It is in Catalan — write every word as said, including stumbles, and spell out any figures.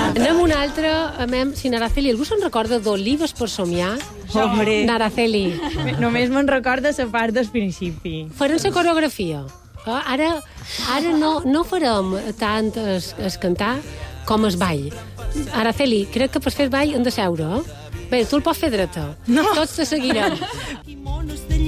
Anem un altre, amem, si Naraceli, algú se'n recorda d'Olives per somiar? Hombre. Naraceli. Només me'n recorda la part del principi. Farem la coreografia. Eh? Ara, ara no, no farem tant es, es cantar com es ball. Araceli, crec que per fer ball hem de seure, eh? Bé, tu el pots fer dreta. No. Tots te seguirem.